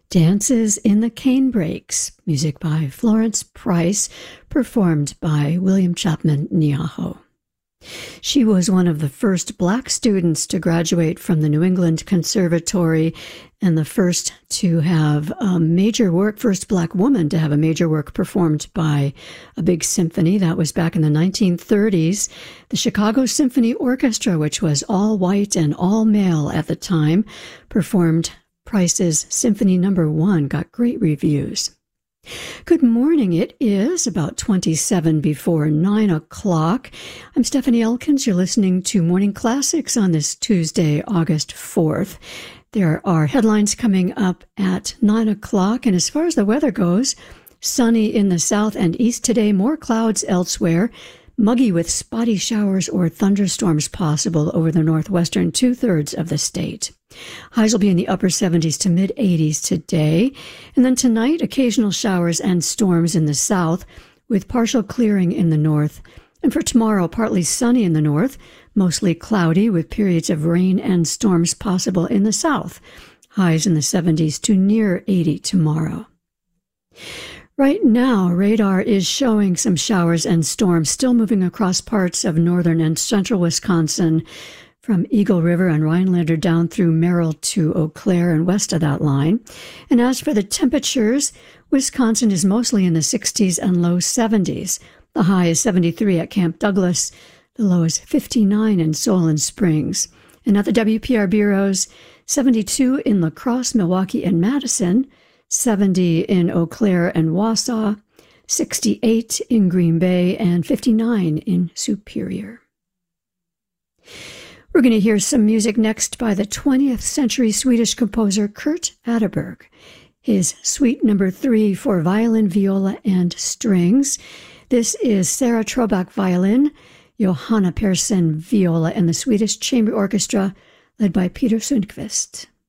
Dances in the Canebrakes, music by Florence Price, performed by William Chapman Niaho. She was one of the first Black students to graduate from the New England Conservatory and the first to have first Black woman to have a major work performed by a big symphony. That was back in the 1930s. The Chicago Symphony Orchestra, which was all white and all male at the time, performed Price's Symphony No. 1, got great reviews. Good morning. It is about 27 before 9 o'clock. I'm Stephanie Elkins. You're listening to Morning Classics on this Tuesday, August 4th. There are headlines coming up at 9 o'clock, and as far as the weather goes, sunny in the south and east today, more clouds elsewhere, muggy with spotty showers or thunderstorms possible over the northwestern two-thirds of the state. Highs will be in the upper 70s to mid-80s today. And then tonight, occasional showers and storms in the south with partial clearing in the north. And for tomorrow, partly sunny in the north, mostly cloudy with periods of rain and storms possible in the south. Highs in the 70s to near 80 tomorrow. Right now, radar is showing some showers and storms still moving across parts of northern and central Wisconsin, from Eagle River and Rhinelander down through Merrill to Eau Claire and west of that line. And as for the temperatures, Wisconsin is mostly in the 60s and low 70s. The high is 73 at Camp Douglas. The low is 59 in Solon Springs. And at the WPR bureaus, 72 in La Crosse, Milwaukee, and Madison, 70 in Eau Claire and Wausau, 68 in Green Bay, and 59 in Superior. We're going to hear some music next by the 20th century Swedish composer Kurt Atterberg. His Suite No. 3 for violin, viola, and strings. This is Sarah Troback violin, Johanna Persson viola, and the Swedish Chamber Orchestra led by Peter Sundqvist.